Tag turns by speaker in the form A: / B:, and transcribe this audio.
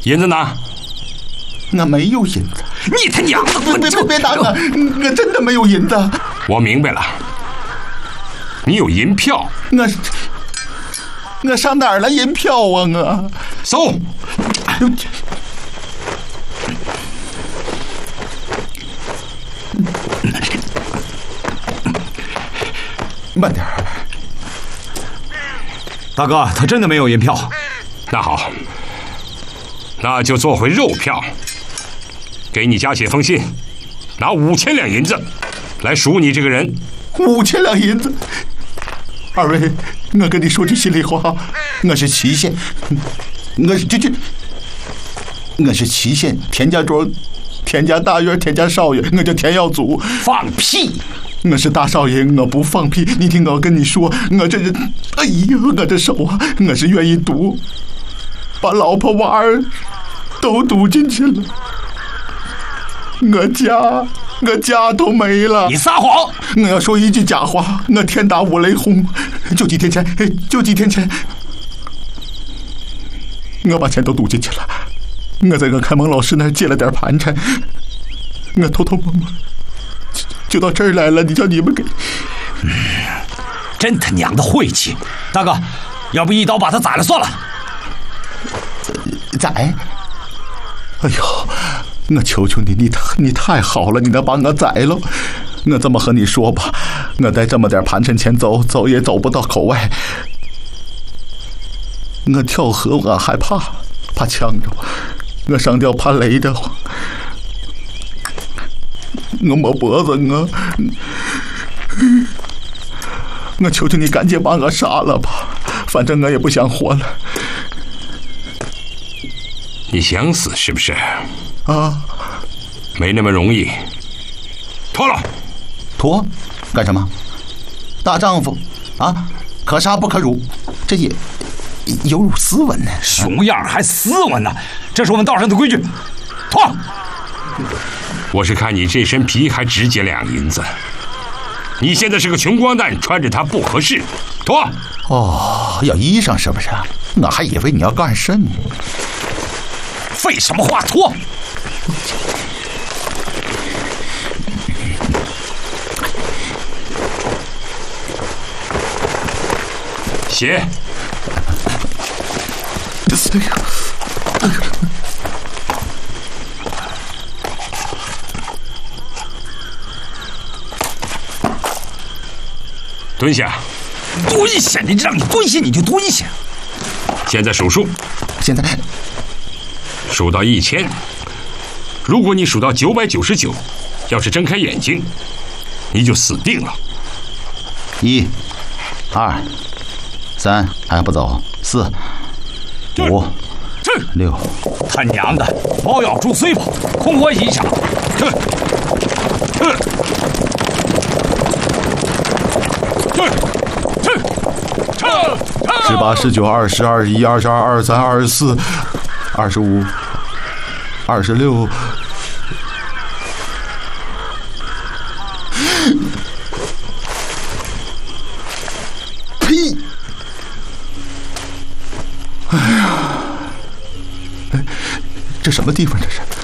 A: 银子呢？
B: 我没有银子。
A: 你他娘的！
B: 别打我！我真的没有银子。
A: 我明白了，你有银票。
B: 我上哪儿来银票啊？我
A: 搜。
B: 慢点，
C: 大哥，他真的没有银票。
A: 那好，那就做回肉票。给你家写封信，拿5000两银子来赎你这个人。
B: 5000两银子，二位，我跟你说句心里话，我是祁县，我是祁县田家庄、田家大院、田家少爷，我叫田耀祖。
C: 放屁！
B: 我是大少爷，我不放屁。你听我跟你说，我这人，哎呀，我这手啊，我是愿意赌，把老婆娃儿都赌进去了。我家都没了。
C: 你撒谎！
B: 我要说一句假话，我天打五雷轰。就几天前，我把钱都赌进去了。我在我看蒙老师那儿借了点盘缠，我偷摸摸就到这儿来了。你叫你们给，
C: 真他娘的晦气！大哥，要不一刀把他宰了算了。
B: 宰？哎呦！我求求你，你太好了，你能把我宰了？我这么和你说吧，我带这么点盘缠钱走也走不到口外。我跳河我害怕呛着我上吊怕勒得慌，我摸脖子我求求你赶紧把我杀了吧，反正我也不想活了。
A: 你想死是不是？
B: 啊，
A: 没那么容易。脱了，
B: 脱，干什么？大丈夫啊，可杀不可辱，这也有辱斯文呢。
C: 熊样还斯文呢？这是我们道上的规矩。脱！
A: 我是看你这身皮还值几两银子，你现在是个穷光蛋，穿着它不合适。脱！
B: 哦，要衣裳是不是？我还以为你要干甚呢。
C: 废什么话？脱！
A: 写。蹲下。
C: 蹲下！你让你蹲下你就蹲下。
A: 现在数数。
B: 现在
A: 数到1000。如果你数到999，要是睁开眼睛，你就死定了。
B: 1、2、3，还不走？4、5、6。
C: 他娘的，猫咬猪虽跑，空我一下。
B: 18、19、20、21、22、23、24、25、26。呸！哎呀，这什么地方这是？